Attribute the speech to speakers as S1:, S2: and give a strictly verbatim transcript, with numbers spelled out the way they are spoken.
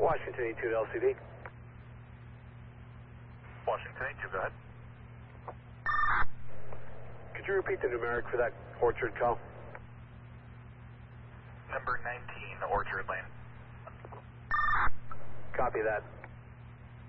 S1: Washington E two to L C D.
S2: Washington E two, go ahead.
S1: Could you repeat the numeric for that Orchard call?
S2: Number nineteen, Orchard Lane.
S1: Copy that.